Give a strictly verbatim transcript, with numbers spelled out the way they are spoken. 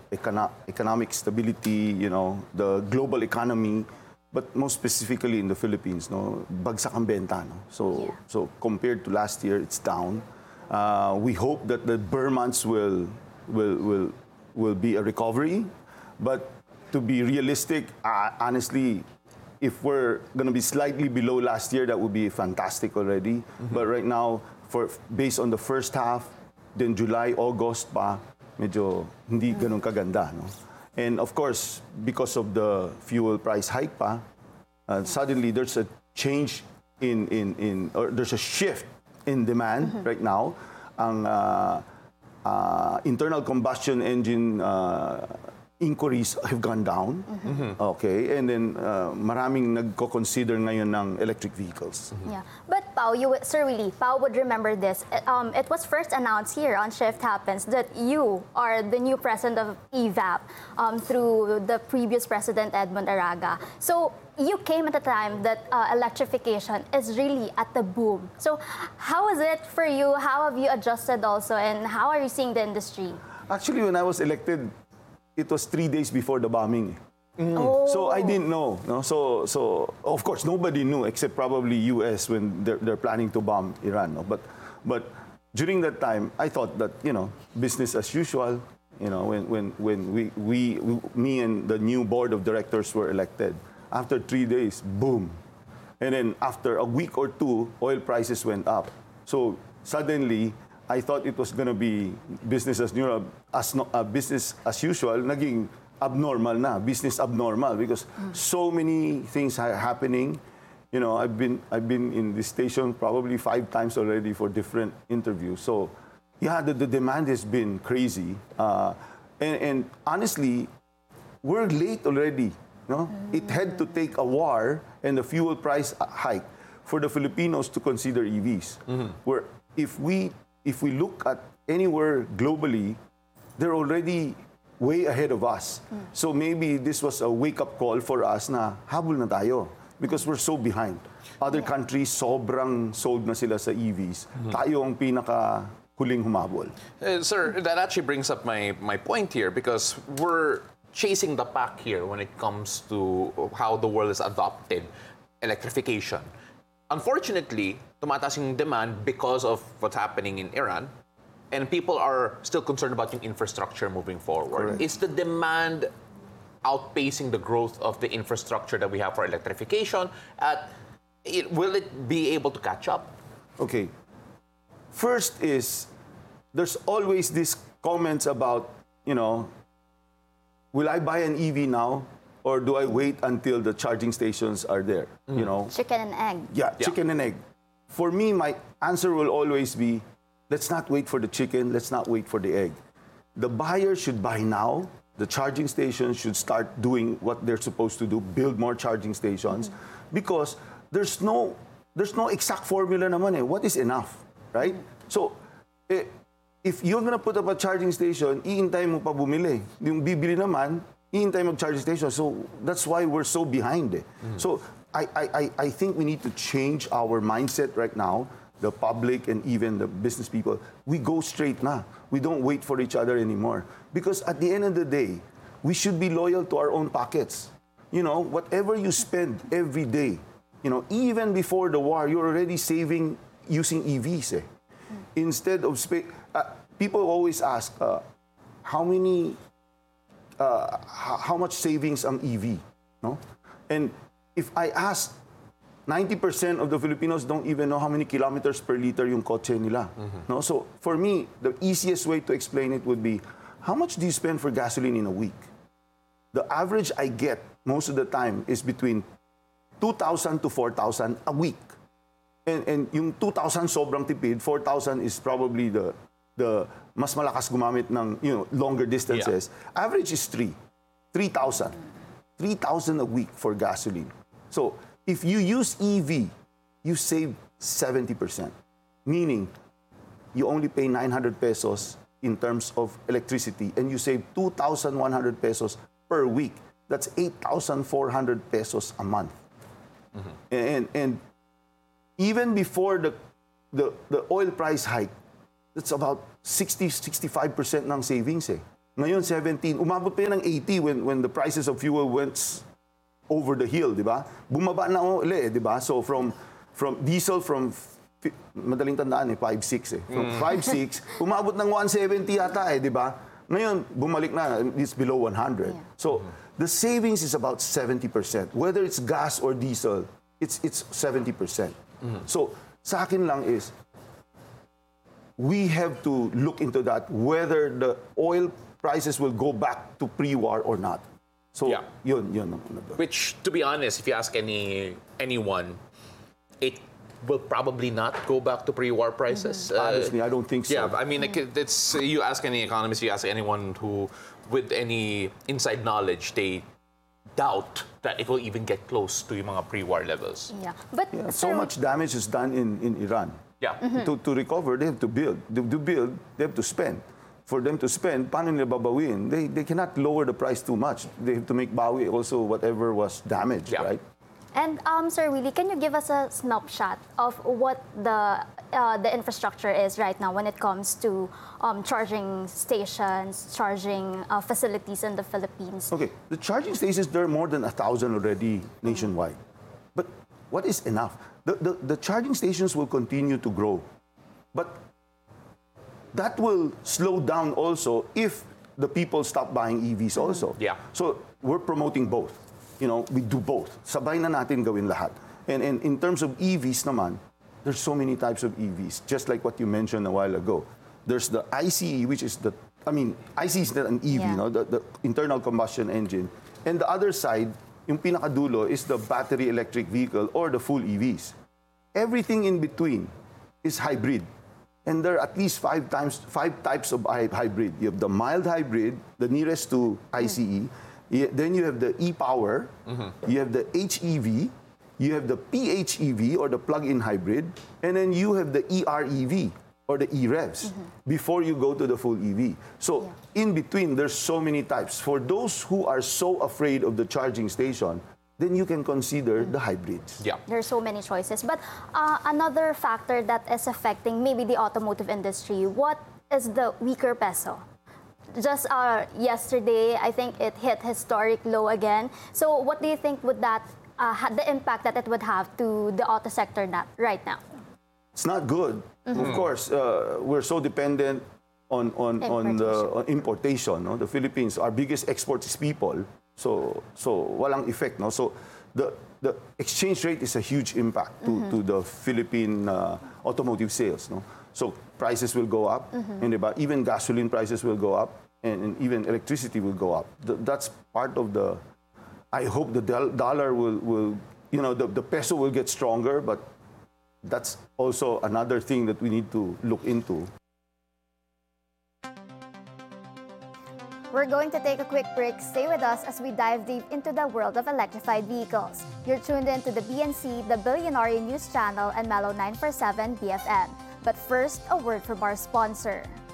econo economic stability, you know, the global economy, but most specifically in the Philippines, no, bagsak ang benta, no. So, yeah. so compared to last year, it's down. Uh, we hope that the Burr months will will will will be a recovery, but to be realistic, uh, honestly, if we're going to be slightly below last year, that would be fantastic already. Mm-hmm. But right now, for based on the first half, then July, August pa, medyo hindi ganun kaganda, no? And of course, because of the fuel price hike pa, uh, suddenly there's a change in in in or there's a shift in demand mm-hmm. right now. Ang uh, uh, internal combustion engine uh, inquiries have gone down. Mm-hmm. Okay, and then uh, maraming nagko-consider ngayon ng electric vehicles. Mm-hmm. Yeah, but Pao, you, Sir Willie, Pao would remember this. Um, it was first announced here on Shift Happens that you are the new president of E V A P um, through the previous president, Edmund Araga. So you came at a time that uh, electrification is really at the boom. So how is it for you? How have you adjusted also, and how are you seeing the industry? Actually, when I was elected, it was three days before the bombing. Mm. Oh. So I didn't know. No? So, so of course, nobody knew except probably U S when they're, they're planning to bomb Iran. No? But, but during that time, I thought that, you know, business as usual. You know, when, when, when we, we, me and the new board of directors were elected, after three days, boom. And then after a week or two, oil prices went up. So suddenly, I thought it was going to be business as usual, as no, uh, business as usual, naging abnormal na, business abnormal, because mm. so many things are happening. You know, I've been I've been in this station probably five times already for different interviews. So, yeah, the, the demand has been crazy, uh, and, and honestly, we're late already. No, mm. It had to take a war and the fuel price hike for the Filipinos to consider E Vs. Mm-hmm. Where if we If we look at anywhere globally, they're already way ahead of us. Mm. So maybe this was a wake-up call for us na habol na tayo because we're so behind. Other yeah. countries, sobrang sold na sila sa E Vs. Mm-hmm. Tayo ang pinaka huling humabol. Uh, sir, that actually brings up my, my point here because we're chasing the pack here when it comes to how the world has adopted electrification. Unfortunately, tumataas yung demand because of what's happening in Iran, and people are still concerned about yung infrastructure moving forward. Correct. Is the demand outpacing the growth of the infrastructure that we have for electrification? At, it, will it be able to catch up? Okay. First is, there's always these comments about, you know, will I buy an E V now? Or do I wait until the charging stations are there? Mm. You know, chicken and egg. Yeah, yeah, chicken and egg. For me, my answer will always be, let's not wait for the chicken. Let's not wait for the egg. The buyer should buy now. The charging stations should start doing what they're supposed to do: build more charging stations, mm-hmm. because there's no there's no exact formula naman eh. What is enough, right? Mm-hmm. So, eh, if you're gonna put up a charging station, iintay mo pa bumili. Yung bibili naman, iintay mag-charging station. So that's why we're so behind. Eh. Mm. So I, I, I think we need to change our mindset right now, the public and even the business people. We go straight na. We don't wait for each other anymore. Because at the end of the day, we should be loyal to our own pockets. You know, whatever you spend every day, you know, even before the war, you're already saving using E Vs. Eh. Mm. Instead of, spa- uh, people always ask, uh, how many... Uh, how much savings ang E V, no? And if I ask, ninety percent of the Filipinos don't even know how many kilometers per liter yung kotse nila, mm-hmm. no? So for me, the easiest way to explain it would be, how much do you spend for gasoline in a week? The average I get most of the time is between two thousand to four thousand a week. And, and yung two thousand sobrang tipid, four thousand is probably the the mas malakas gumamit ng, you know, longer distances. Yeah. Average is three. three thousand. three thousand a week for gasoline. So, if you use E V, you save seventy percent. Meaning, you only pay nine hundred pesos in terms of electricity and you save two thousand one hundred pesos per week. That's eight thousand four hundred pesos a month. Mm-hmm. And, and even before the, the, the oil price hike, it's about sixty, sixty-five percent ng savings eh. Ngayon, seventeen. Umabot pa yan ng eighty when, when the prices of fuel went s- over the hill, di ba? Bumaba na uli, di ba? So from, from diesel from, fi- madaling tandaan eh, five six eh. From five six, umabot ng one seventy yata eh, di ba? Ngayon, bumalik na, it's below one hundred. Yeah. So the savings is about seventy percent. Whether it's gas or diesel, it's, it's seventy percent. So sa akin lang is, we have to look into that, whether the oil prices will go back to pre-war or not. So, Yeah. yun, yun. ang ano doon. Which, to be honest, if you ask any anyone, it will probably not go back to pre-war prices. Uh, Honestly, I don't think so. Yeah, I mean, like, it's you ask any economist, you ask anyone who, with any inside knowledge, they doubt that it will even get close to yung mga pre-war levels. Yeah. But Yeah, so sir, much damage is done in, in Iran. Yeah. To, to recover, they have to build. To, to build, they have to spend. For them to spend, paano nila babawin? They, they cannot lower the price too much. They have to make bawi also whatever was damaged, Yeah. right? And um, Sir Willie, can you give us a snapshot of what the uh, the infrastructure is right now when it comes to um, charging stations, charging uh, facilities in the Philippines? Okay, the charging stations, there are more than a thousand already nationwide. But what is enough? The, the, the charging stations will continue to grow. But that will slow down also if the people stop buying E Vs also. Yeah. So we're promoting both. You know, we do both. Sabay na natin gawin lahat. And, and in terms of E Vs naman, there's so many types of E Vs, just like what you mentioned a while ago. There's the I C E, which is the, I mean, I C E is not an E V, Yeah. no? the, the internal combustion engine. And the other side, yung pinakadulo, is the battery electric vehicle or the full E Vs. Everything in between is hybrid. And there are at least five times five types of hy- hybrid. You have the mild hybrid, the nearest to I C E. Y- Then you have the e-power. You have the H E V. You have the P H E V or the plug-in hybrid. And then you have the E R E V or the e-revs before you go to the full E V. So in between, there's so many types. For those who are so afraid of the charging station, then you can consider the hybrids. Yeah. There are so many choices. But uh, another factor that is affecting maybe the automotive industry, what is the weaker peso? Just uh, yesterday, I think it hit historic low again. So what do you think would that, uh, ha- the impact that it would have to the auto sector na- right now? It's not good. Of course, uh, we're so dependent on on on the on importation. No? The Philippines, our biggest export is people. So so walang effect. No? So the the exchange rate is a huge impact to, to the Philippine uh, automotive sales. No? So prices will go up, and about even gasoline prices will go up, and, and even electricity will go up. Th- that's part of the. I hope the dol- dollar will will you know the, the peso will get stronger, but that's also another thing that we need to look into. We're going to take a quick break. Stay with us as we dive deep into the world of electrified vehicles. You're tuned in to the B N C, the Billionaire News Channel, and Mellow nine four seven B F M. But first, a word from our sponsor.